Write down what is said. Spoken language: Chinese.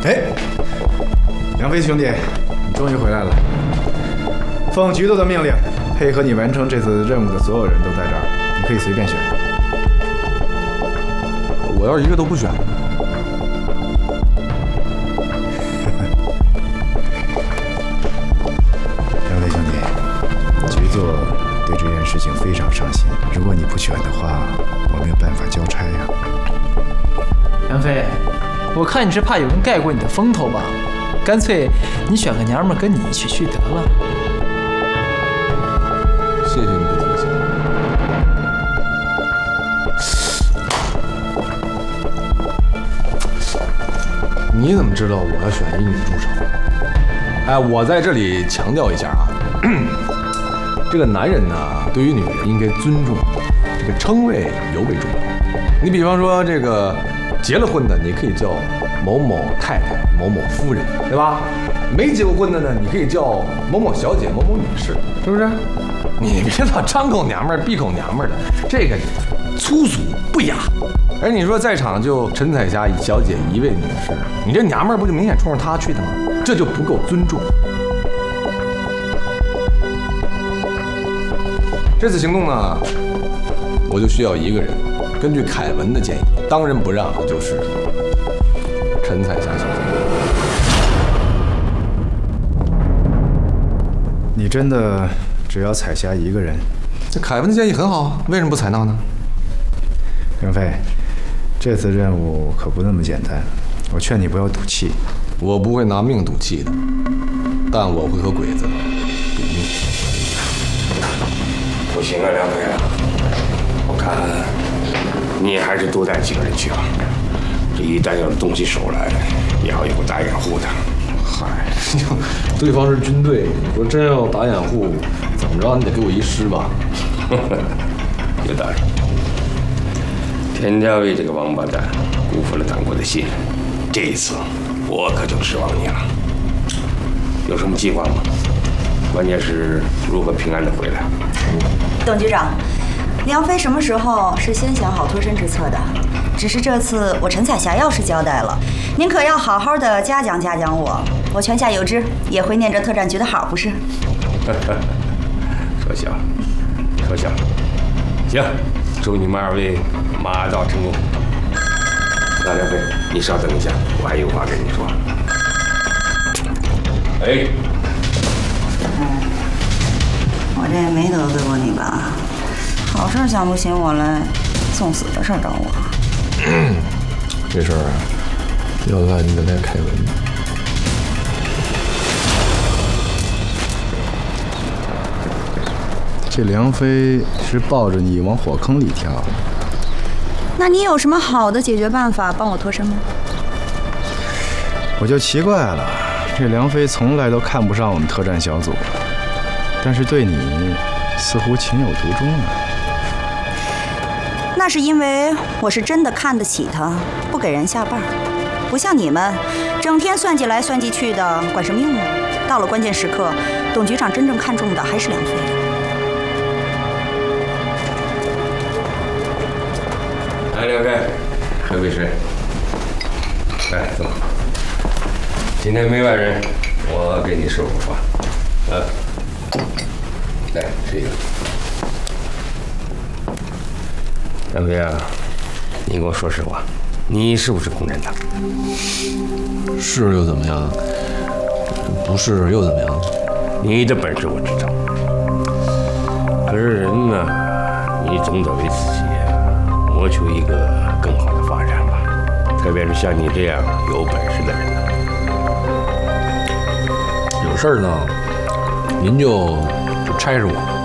哎，梁飞兄弟，你终于回来了。奉局头的命令，配合你完成这次任务的所有人都在这儿，你可以随便选。 我要是一个都不选。 梁飞兄弟，局座对这件事情非常上心。如果你不选的话，我没有办法交差呀。 梁飞，我看你是怕有人盖过你的风头吧？干脆你选个娘们跟你一起去得了。 谢谢你的提醒。你怎么知道我要选一女助手？哎，我在这里强调一下啊，这个男人呢，对于女人应该尊重，这个称谓尤为重要。你比方说这个结了婚的，你可以叫某某太太、某某夫人，对吧？没结过婚的呢，你可以叫某某小姐、某某女士，是不是？你别老张口娘们儿闭口娘们儿的，这个粗俗不雅。而你说在场就陈彩霞一小姐一位女士，你这娘们儿不就明显冲着她去的吗？这就不够尊重。这次行动呢，我就需要一个人。根据凯文的建议，当仁不让就是陈彩霞小姐。 你真的只要彩霞一个人？ 这凯文的建议很好，为什么不采纳呢？ 梁飞，这次任务可不那么简单，我劝你不要赌气。 我不会拿命赌气的，但我会和鬼子赌命。 不行啊，梁飞啊，我看你还是多带几个人去吧。这一旦要是动起手来，也要有个打掩护的。 嗨，对方是军队，你说真要打掩护，怎么着你得给我一师吧？ 有道理。田家卫这个王八蛋辜负了党国的信任，这一次我可就指望你了。有什么计划吗？关键是如何平安的回来。 董局长，梁飞什么时候是先想好脱身之策的？只是这次我陈彩霞要是交代了，您可要好好的嘉奖嘉奖我，我泉下有知，也会念着特战局的好，不是？ 说笑了，说笑了。行，祝你们二位马到成功。那梁飞，你稍等一下，我还有话跟你说。哎， 我这也没得罪过你吧？好事想不起我来，送死的事找我。 这事儿啊，要赖你的那凯文。 这梁飞是抱着你往火坑里跳。 那你有什么好的解决办法帮我脱身吗？ 我就奇怪了，这梁飞从来都看不上我们特战小组，但是对你似乎情有独钟啊。 那是因为我是真的看得起他，不给人下绊儿，不像你们，整天算计来算计去的，管什么用啊？到了关键时刻，董局长真正看重的还是梁飞。 来，梁飞，喝杯水。来，坐。今天没外人，我给你说说话。来，吃一个。梁飞啊，你跟我说实话，你是不是共产党？ 是又怎么样？不是又怎么样？ 你的本事我知道，可是人呢，你总得为自己谋求一个更好的发展吧，特别是像你这样有本事的人。 有事儿呢，您就差事我。